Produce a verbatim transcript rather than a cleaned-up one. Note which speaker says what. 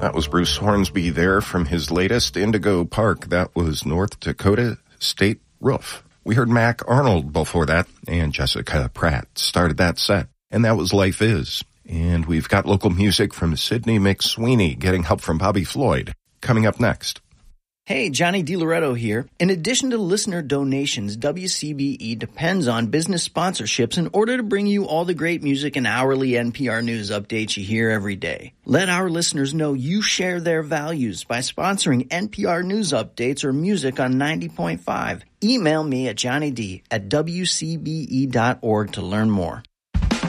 Speaker 1: That was Bruce Hornsby there from his latest Indigo Park. That was North Dakota State Roof. We heard Mac Arnold before that, and Jessica Pratt started that set. And that was Life Is. And we've got local music from Sidney McSweeney, getting help from Bobby Floyd. Coming up next.
Speaker 2: Hey, Johnny DiLoretto here. In addition to listener donations, W C B E depends on business sponsorships in order to bring you all the great music and hourly N P R News updates you hear every day. Let our listeners know you share their values by sponsoring N P R News updates or music on ninety point five. Email me at johnnyd at w c b e dot org to learn more.